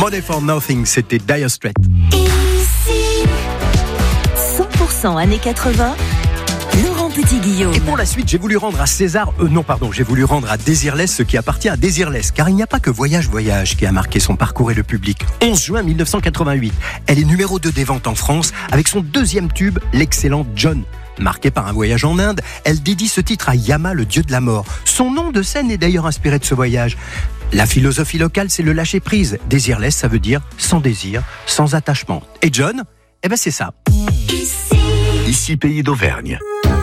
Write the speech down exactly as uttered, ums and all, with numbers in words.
Money for Nothing, c'était Dire Straits. cent pour cent années quatre-vingts, Laurent Petit-Guillaume. Et pour la suite, j'ai voulu rendre à César, euh, non pardon, j'ai voulu rendre à Désirless ce qui appartient à Désirless, car il n'y a pas que Voyage Voyage qui a marqué son parcours et le public. onze juin mille neuf cent quatre-vingt-huit, elle est numéro deux des ventes en France avec son deuxième tube, l'excellent John. Marquée par un voyage en Inde, elle dédie ce titre à Yama, le dieu de la mort. Son nom de scène est d'ailleurs inspiré de ce voyage. La philosophie locale, c'est le lâcher-prise. Désirless, ça veut dire sans désir, sans attachement. Et John, eh ben c'est ça. Ici Pays d'Auvergne.